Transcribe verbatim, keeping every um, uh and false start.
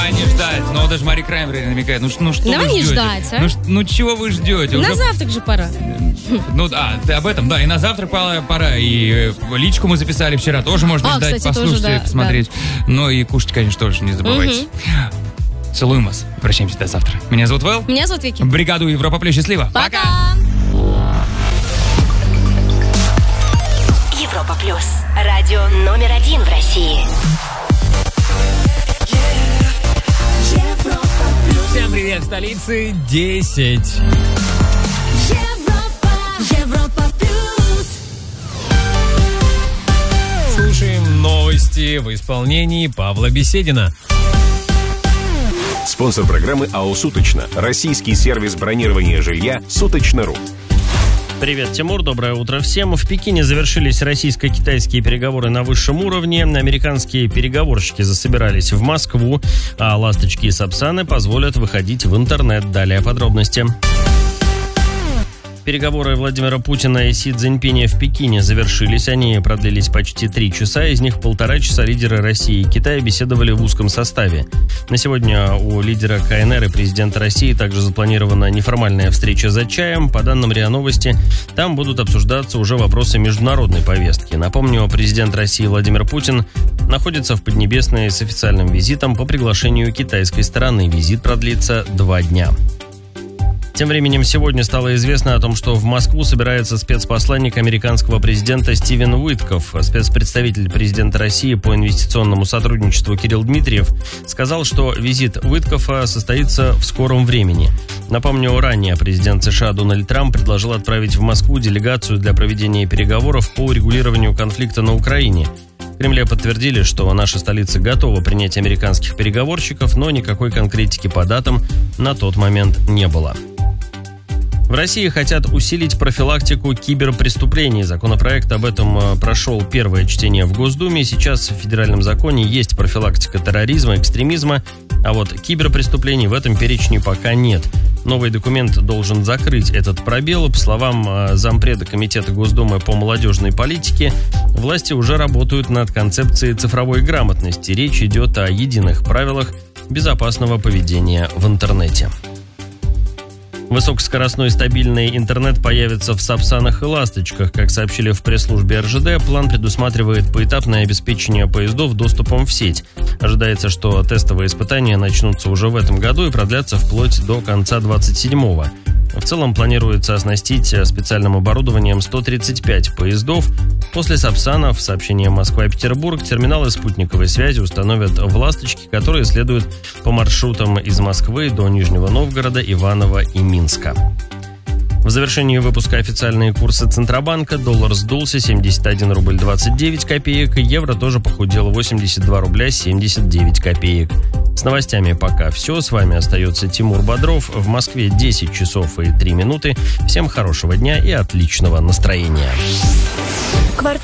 а не ждать. Но даже Мари Краймбрери намекает. Ну, ш- ну что Давай вы не ждете? ждать, а? Ну, ш- ну чего вы ждете? На Уже- завтрак же пора. Ну да, ты об этом, да, и на завтра пора, пора. И э, личку мы записали вчера, тоже можно А, ждать, кстати, тоже, послушать да, и посмотреть. Ну и кушать, конечно, тоже не забывайте. Целуем вас. Прощаемся до завтра. Меня зовут Вэл. Меня зовут Вики. Бригаду Европа Плюс. Счастливо. Пока! Европа Плюс. Радио номер один в России. Всем привет, столицы десять. Европа, Европа Плюс. Слушаем новости в исполнении Павла Беседина. Спонсор программы АО «Суточно». Российский сервис бронирования жилья «Суточно.ру». Привет, Тимур, доброе утро всем. В Пекине завершились российско-китайские переговоры на высшем уровне. Американские переговорщики засобирались в Москву, а ласточки и сапсаны позволят выходить в интернет. Далее подробности. Переговоры Владимира Путина и Си Цзиньпиня в Пекине завершились. Они продлились почти три часа. Из них полтора часа лидеры России и Китая беседовали в узком составе. На сегодня у лидера КНР и президента России также запланирована неформальная встреча за чаем. По данным РИА Новости, там будут обсуждаться уже вопросы международной повестки. Напомню, президент России Владимир Путин находится в Поднебесной с официальным визитом по приглашению китайской стороны. Визит продлится два дня. Тем временем сегодня стало известно о том, что в Москву собирается спецпосланник американского президента Стивен Уитков. Спецпредставитель президента России по инвестиционному сотрудничеству Кирилл Дмитриев сказал, что визит Уиткофа состоится в скором времени. Напомню, ранее президент США Дональд Трамп предложил отправить в Москву делегацию для проведения переговоров по урегулированию конфликта на Украине. В Кремле подтвердили, что наша столица готова принять американских переговорщиков, но никакой конкретики по датам на тот момент не было. В России хотят усилить профилактику киберпреступлений. Законопроект об этом прошел первое чтение в Госдуме. Сейчас в федеральном законе есть профилактика терроризма, экстремизма, а вот киберпреступлений в этом перечне пока нет. Новый документ должен закрыть этот пробел. По словам зампреда Комитета Госдумы по молодежной политике, власти уже работают над концепцией цифровой грамотности. Речь идет о единых правилах безопасного поведения в интернете. Высокоскоростной стабильный интернет появится в Сапсанах и Ласточках. Как сообщили в пресс-службе эр жэ дэ, план предусматривает поэтапное обеспечение поездов доступом в сеть. Ожидается, что тестовые испытания начнутся уже в этом году и продлятся вплоть до конца двадцать седьмого. В целом планируется оснастить специальным оборудованием сто тридцать пять поездов. После Сапсанов, сообщение Москва-Петербург, терминалы спутниковой связи установят в Ласточке, которые следуют по маршрутам из Москвы до Нижнего Новгорода, Иваново и Минска. В завершении выпуска официальные курсы Центробанка. Доллар сдулся семьдесят один рубль двадцать девять копеек. Евро тоже похудел восемьдесят два рубля семьдесят девять копеек. С новостями пока все. С вами остается Тимур Бодров. В Москве десять часов и три минуты. Всем хорошего дня и отличного настроения.